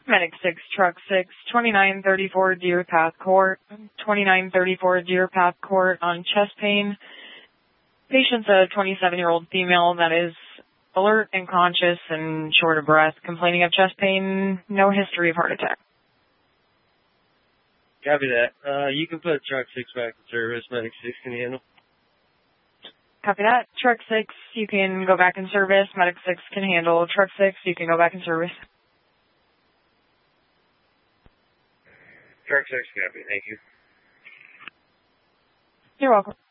Medic 6, Truck 6, 2934 Deer Path Court, 2934 Deer Path Court on chest pain. Patient's a 27-year-old female that is alert and conscious and short of breath, complaining of chest pain, no history of heart attack. Copy that. You can put Truck 6 back in service. Medic 6 can handle. Copy that. Truck 6, you can go back in service. Medic 6 can handle. Truck 6, you can go back in service. Truck 6, copy. Thank you. You're welcome.